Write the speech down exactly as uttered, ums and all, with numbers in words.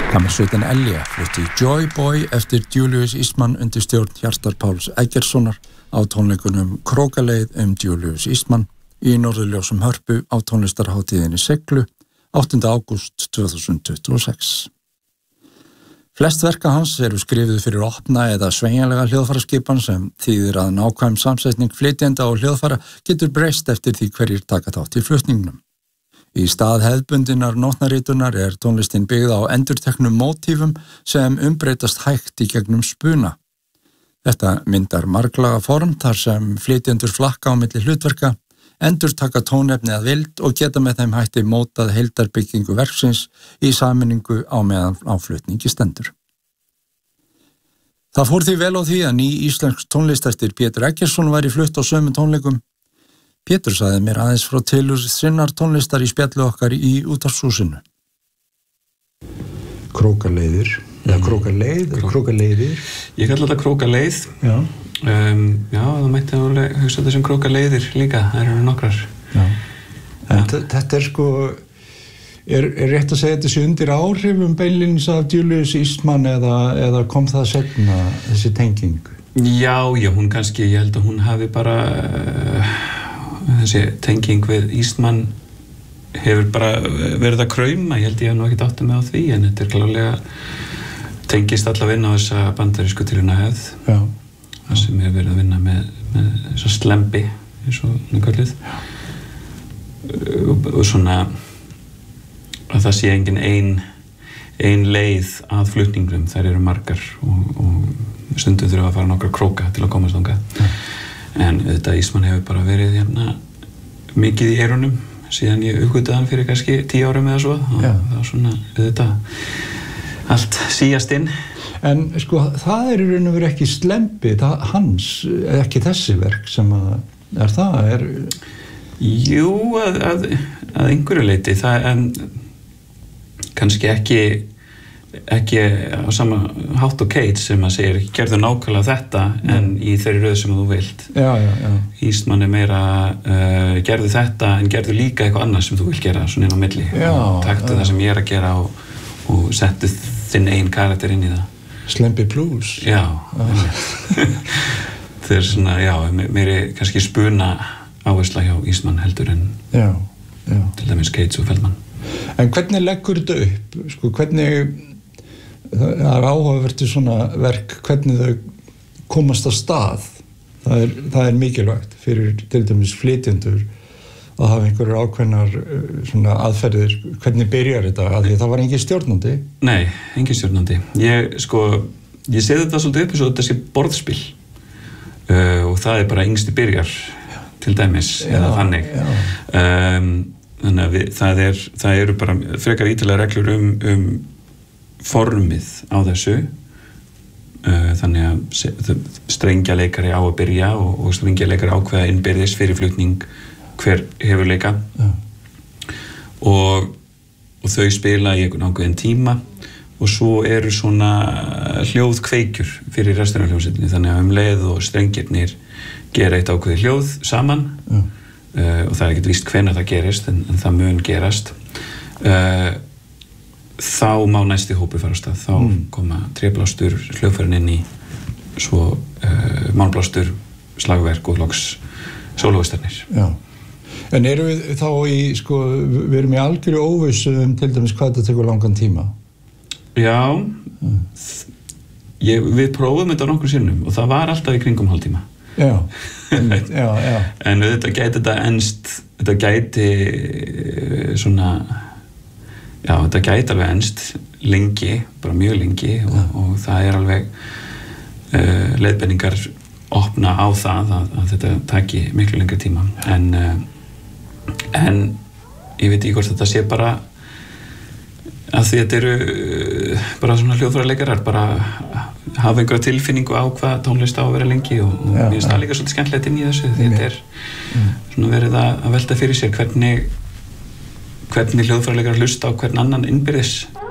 Kammersveitin Elja flutti Joy Boy eftir Julius Eastman undir stjórn Hjartar Páls Eggertssonar á tónleikunum Krókaleið um Julius Eastman í Norðurljósum Hörpu á tónlistarhátíðinni Seglu áttunda ágúst tvö þúsund tuttugu og sex. Flest verka hans eru skrifuð fyrir opna eða sveigjanlega hljóðfæraskipan sem þýðir að nákvæm samsetning flytjenda og hljóðfæra getur breyst eftir því hverjir taka þátt í flutningnum. Í stað hefðbundinnar nótnaritunar er tónlistin byggð á endurteknum mótífum sem umbreytast hægt í gegnum spuna. Þetta myndar marglaga form þar sem flytjendur flakka á milli hlutverka, endurtaka tónefni að vild og geta með þeim hætti mótað heildarbyggingu verksins í sameiningu á meðan á flutningi stendur. Það fór því vel á því að ný íslensk tónlist eftir Pétur Eggertsson væri flutt á sömu tónleikum. Pétur sagði mér aðeins frá tilurð sinnar tónlistar í spjalli okkar í útvarpshúsinu. Krókaleiðir, mm. eða krókaleið, Kró... krókaleiðir. Ég kallar þetta krókaleið. Já. Um, já, það mætti alveg hugsa þetta sem krókaleiðir líka, það eru nokkrar. Já. En ja. Þetta er sko, er, er rétt að segja þetta sé undir áhrifum beinlínis af Julius Eastman eða, eða kom það seinna, þessi tenging? Já, já, hún kannski, ég held að hún hafi bara... Uh, þessi tenging við Eastman hefur bara verið að krauma, ég held ég hef nú ekki áttað með á því en þetta er klárlega tengist alla vinna á þessa bandarísku tilraunahefð það sem hefur verið að vinna með, með þessa slembi eins og nýkvöldið og, og svona að það sé engin ein, ein leið að flutningum, þær eru margar og, og stundum þurfa að fara nokkra króka til að komast þangað ja. En auðvitað Eastman hefur bara verið hérna mikið í eyrunum síðan ég uppgötaði hann fyrir kannski tíu árum eða svo og það var svona auðvitað allt síast inn. En sko það er í raun og veru ekki slembi, það hans, ekki þessi verk sem að, er það? Er... Jú, að, að, að einhverju leyti, það en kannski ekki ekki á sama hátt og Kate sem að segir gerðu nákvæmlega þetta mm. en í þeirri röð sem þú vilt já, já, já. Eastman er meira uh, gerðu þetta en gerðu líka eitthvað annað sem þú vilt gera svona inn á milli já, og taktu já. Það sem ég er að gera og, og settu þinn einn karakter inn í það Slembi Blues já það er svona, já, meiri kannski spuna áhersla hjá Eastman heldur en já, já. Til dæmis Kate og Feldman En hvernig leggur þetta upp? Sko, hvernig það er áhugavert í svona verk hvernig þau komast að stað það er, það er mikilvægt fyrir til dæmis flytjendur að hafa einhverjar ákveðnar svona aðferðir hvernig byrjar þetta að því það var engin stjórnandi Nei, engin stjórnandi ég sko, ég segi þetta svolítið upp eins og þetta sé borðspil uh, og það er bara yngsti byrjar já. Til dæmis já, eða þannig um, þannig að við, það, er, það eru bara frekar ítalega reglur um, um formið á þessu uh, þannig að strengjaleikari á að byrja og, og strengjaleikari ákveða innbyrðis fyrir flutning hver hefur leika ja. og, og þau spila í einhvern ákveðin tíma og svo eru svona hljóðkveikjur fyrir restina af hljómsveitinni þannig að um leið og strengirnir gera eitt ákveði hljóð saman ja. uh, og það er ekkert víst hvenær það gerist en, en það mun gerast uh, þá má næsti hópur fara á stað þá mm. koma tréblástur hljóðfærin inn í svo uh, málblástur, slagverk og loks sólóvistarnir Já, en erum við þá í sko, við erum í algjöru óvissu um til dæmis hvað þetta tekur langan tíma Já mm. ég, við prófum þetta nokkur sinnum og það var alltaf í kringum hálftíma Já, já, já en þetta gæti þetta enst þetta gæti svona Já, þetta gæti alveg enst lengi, bara mjög lengi og, ja. og það er alveg uh, leiðbeiningar opna á það að, að þetta taki miklu lengri tíma en, uh, en ég veit ekki hvort þetta sé bara að því þetta eru uh, bara svona hljóðfæraleikarar bara hafa einhverja tilfinningu á hvað tónlist á að vera lengi og, og ja, mér finnst það líka svolítið skemmtilegt inn í þessu því þetta er ja. Svona verið að, að velta fyrir sér hvernig hvernig hljóðfæraleikarar hlusta á hvern annan innbyrðis